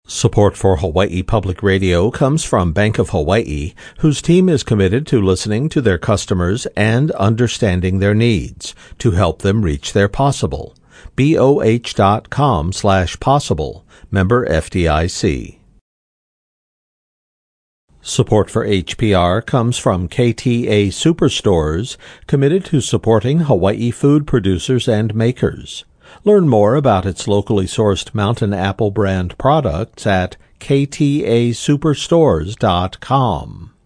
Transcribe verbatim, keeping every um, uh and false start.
Support for Hawaii Public Radio comes from Bank of Hawaii, whose team is committed to listening to their customers and understanding their needs to help them reach their possible. B O H dot com slash possible. Member F D I C. Support for H P R comes from K T A Superstores, committed to supporting Hawaii food producers and makers. Learn more about its locally sourced Mountain Apple brand products at k t a superstores dot com.